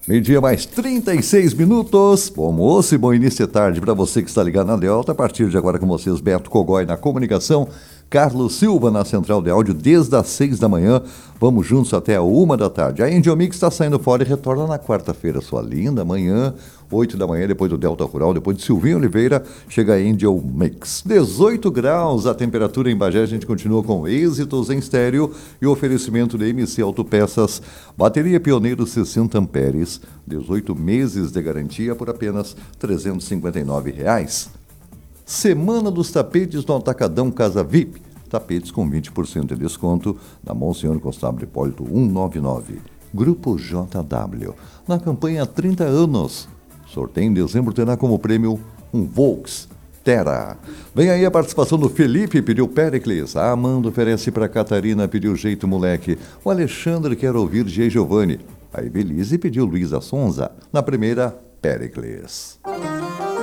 Meio-dia mais 36 minutos. Bom almoço e bom início de tarde para você que está ligado na Delta. A partir de agora com vocês, Beto Cogói na comunicação, Carlos Silva na central de áudio desde as 6 da manhã. Vamos juntos até a 1 da tarde. A Angel Mix está saindo fora e retorna na quarta-feira, sua linda manhã, 8 da manhã, depois do Delta Rural, depois de Silvinho Oliveira, chega a Angel Mix. 18 graus a temperatura em Bagé, a gente continua com êxitos em estéreo e oferecimento de MC Autopeças, bateria Pioneiro 60 amperes, 18 meses de garantia por apenas R$ 359. Semana dos tapetes no Atacadão Casa VIP. Tapetes com 20% de desconto na Monsenhor Constable Hipólito 199. Grupo JW. Na campanha 30 anos. Sorteio em dezembro terá como prêmio um Volks Terra. Vem aí a participação do Felipe, pediu Péricles. A Amanda oferece para a Catarina, pediu Jeito Moleque. O Alexandre quer ouvir G. Giovanni. A Evelise pediu Luísa Sonza. Na primeira, Péricles.